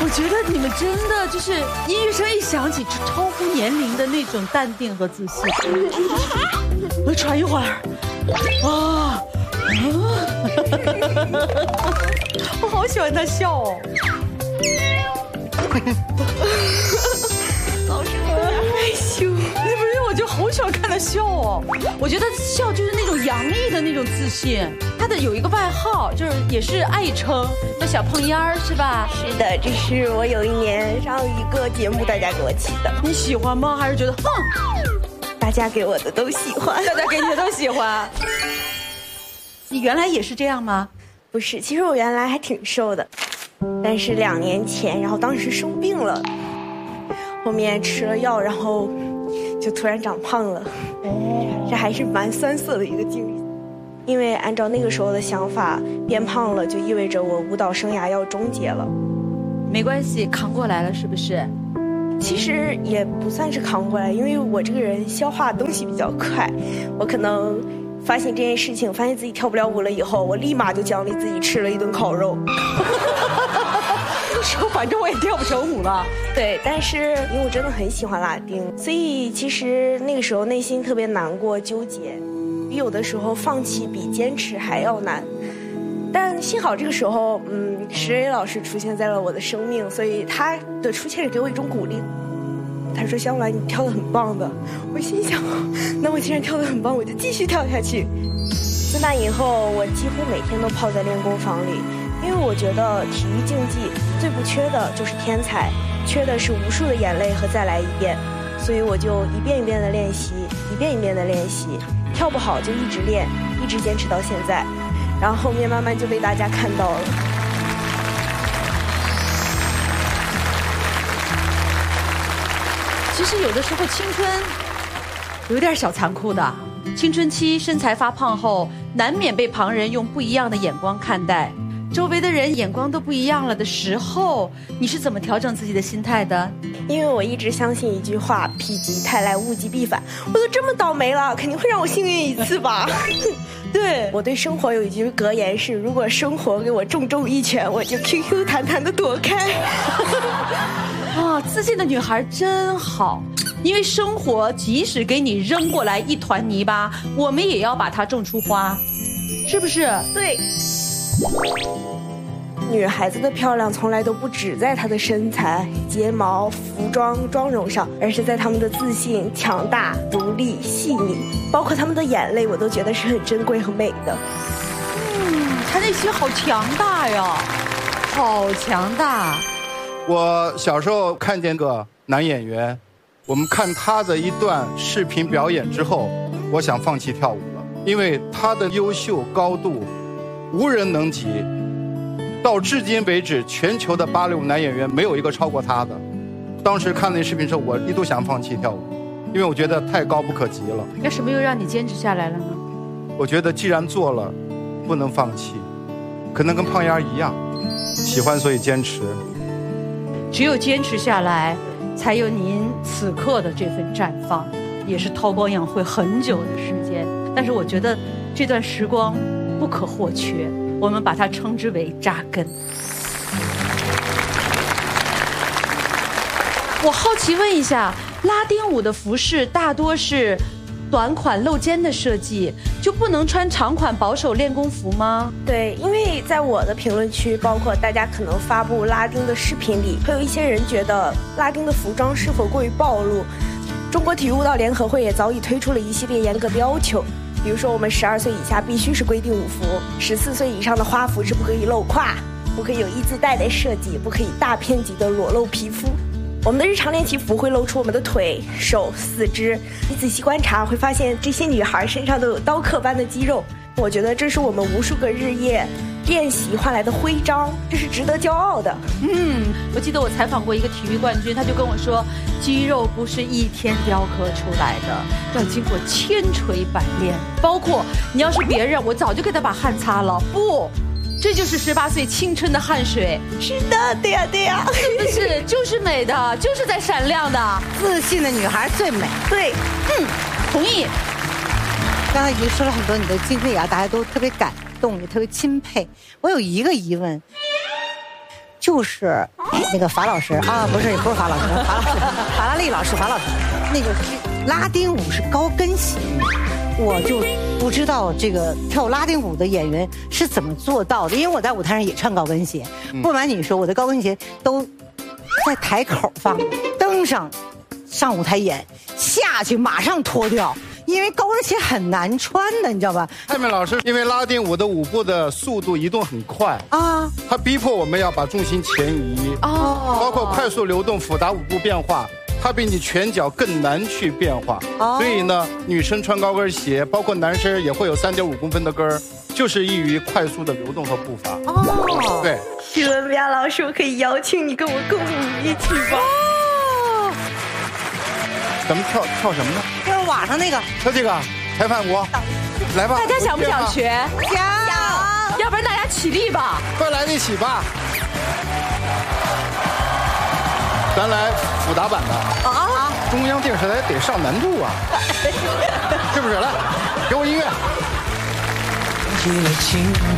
我觉得你们真的就是音乐声一响起，超乎年龄的那种淡定和自信。我喘一会儿，我好喜欢他笑哦。 老师有点害羞。 不是，我就好喜欢看他笑哦。我觉得笑就是那种洋溢的那种自信。他的有一个外号，就是也是爱称，叫小胖丫儿，是吧？ 是的，这是我有一年上一个节目大家给我起的。 你喜欢吗？还是觉得哼？ 大家给我的都喜欢， 大家给你的都喜欢。你原来也是这样吗？ 不是，其实我原来还挺瘦的，但是2年前，然后当时生病了，后面吃了药，然后就突然长胖了。这还是蛮酸涩的一个经历。因为按照那个时候的想法，变胖了就意味着我舞蹈生涯要终结了。 没关系，扛过来了是不是？ 其实也不算是扛过来，因为我这个人消化东西比较快，我可能发现这件事情，发现自己跳不了舞了以后，我立马就奖励自己吃了一顿烤肉。 说反正我也跳不成舞了。 对，但是因为我真的很喜欢拉丁，所以其实那个时候内心特别难过纠结，有的时候放弃比坚持还要难。但幸好这个时候石蕊老师出现在了我的生命，所以他的出现是给我一种鼓励。他说香兰你跳得很棒的。我心想那我既然跳得很棒，我就继续跳下去。自那以后我几乎每天都泡在练功房里，因为我觉得体育竞技最不缺的就是天才，缺的是无数的眼泪和再来一遍。所以我就一遍一遍的练习，一遍一遍的练习，跳不好就一直练，一直坚持到现在，然后后面慢慢就被大家看到了。 其实有的时候青春有点小残酷的，青春期身材发胖后，难免被旁人用不一样的眼光看待，周围的人眼光都不一样了的时候，你是怎么调整自己的心态的？ 因为我一直相信一句话，否极泰来，物极必反。我都这么倒霉了，肯定会让我幸运一次吧。对，我对生活有一句格言是，如果生活给我重重一拳，我就 QQ 弹弹的躲开。 啊，自信的女孩真好，因为生活即使给你扔过来一团泥巴，我们也要把它种出花，是不是？ 对。女孩子的漂亮从来都不只在她的身材、睫毛、服装、妆容上，而是在她们的自信、强大、独立、细腻，包括她们的眼泪，我都觉得是很珍贵和美的。 她内心好强大呀，好强大。 我小时候看见个男演员，我们看他的一段视频表演之后，我想放弃跳舞了，因为他的优秀高度无人能及，到至今为止全球的芭蕾舞男演员没有一个超过他的。当时看那视频时候，我一度想放弃跳舞，因为我觉得太高不可及了。 那什么又让你坚持下来了呢？ 我觉得既然做了，不能放弃，可能跟胖丫一样，喜欢所以坚持。 只有坚持下来，才有您此刻的这份绽放，也是韬光养晦很久的时间。但是我觉得这段时光不可或缺，我们把它称之为扎根。我好奇问一下，拉丁舞的服饰大多是短款露肩的设计，就不能穿长款保守练功服吗？ 对，因为在我的评论区，包括大家可能发布拉丁的视频里，会有一些人觉得拉丁的服装是否过于暴露。中国体育舞蹈联合会也早已推出了一系列严格的要求，比如说我们12岁以下必须是规定舞服，14岁以上的花服是不可以露胯，不可以有一字带的设计，不可以大片级的裸露皮肤。我们的日常练习服会露出我们的腿、手、四肢，你仔细观察会发现这些女孩身上都有刀刻般的肌肉。我觉得这是我们无数个日夜练习换来的徽章，这是值得骄傲的。 我记得我采访过一个体育冠军，他就跟我说，肌肉不是一天雕刻出来的，要经过千锤百炼。包括你要是别人，我早就给他把汗擦了，不，这就是18岁青春的汗水。 是的，对呀对呀， 是不是？就是美的，就是在闪亮的。 自信的女孩最美。 对， 同意。 刚才已经说了很多你的经历啊，大家都特别感动，也特别钦佩。我有一个疑问，就是那个法老师啊，不是法老师，法拉利老师，法老师，那个是拉丁舞是高跟鞋，我就不知道这个跳拉丁舞的演员是怎么做到的，因为我在舞台上也穿高跟鞋，不瞒你说，我的高跟鞋都在台口放，登上舞台演，下去马上脱掉。因为高跟鞋很难穿的，你知道吧？ 蔡明老师，因为拉丁舞的舞步的速度移动很快啊，他逼迫我们要把重心前移包括快速流动、复杂舞步变化，它比你拳脚更难去变化。所以呢，女生穿高跟鞋，包括男生也会有3.5公分的跟儿，就是易于快速的流动和步伐。对。 许文比亚老师，我可以邀请你跟我共舞一起吗？ 咱们跳什么呢？ 就是网上那个， 跳这个裁判舞，来吧！ 大家想不想学？ 想， 要不然大家起立吧。 快来一起吧！咱来复杂版的啊！中央电视台得上难度啊，是不是？来，给我音乐。